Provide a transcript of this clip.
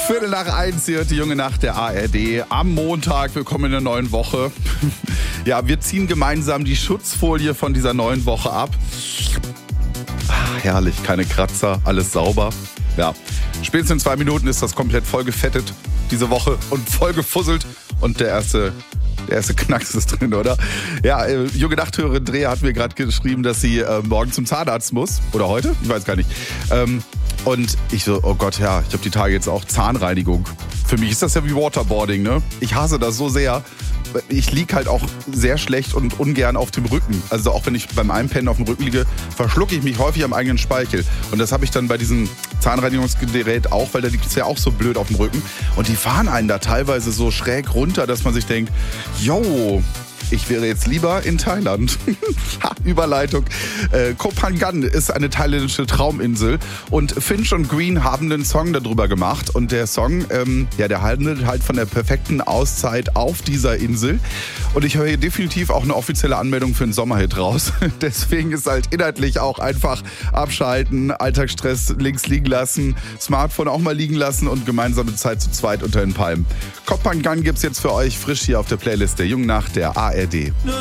1:15 hier, die junge Nacht der ARD. Am Montag, willkommen in der neuen Woche. Ja, wir ziehen gemeinsam die Schutzfolie von dieser neuen Woche ab. Herrlich, keine Kratzer, alles sauber. Ja, spätestens in 2 Minuten ist das komplett vollgefettet diese Woche und vollgefusselt. Und der erste Knacks ist drin, oder? Ja, junge Nachthörerin Dreher hat mir gerade geschrieben, dass sie morgen zum Zahnarzt muss. Oder heute? Ich weiß gar nicht. Und ich so, oh Gott, ja, ich habe die Tage jetzt auch Zahnreinigung. Für mich ist das ja wie Waterboarding, ne? Ich hasse das so sehr. Ich liege halt auch sehr schlecht und ungern auf dem Rücken. Also auch wenn ich beim Einpennen auf dem Rücken liege, verschlucke ich mich häufig am eigenen Speichel. Und das habe ich dann bei diesem Zahnreinigungsgerät auch, weil da liegt es ja auch so blöd auf dem Rücken. Und die fahren einen da teilweise so schräg runter, dass man sich denkt, yo, ich wäre jetzt lieber in Thailand. Überleitung. Koh Phangan ist eine thailändische Trauminsel und Finch und Green haben einen Song darüber gemacht. Und der Song, der handelt halt von der perfekten Auszeit auf dieser Insel. Und ich höre hier definitiv auch eine offizielle Anmeldung für einen Sommerhit raus. Deswegen ist halt inhaltlich auch einfach abschalten, Alltagsstress links liegen lassen, Smartphone auch mal liegen lassen und gemeinsame Zeit zu zweit unter den Palmen. Koh Phangan gibt's jetzt für euch frisch hier auf der Playlist der Jungen Nacht der ARD.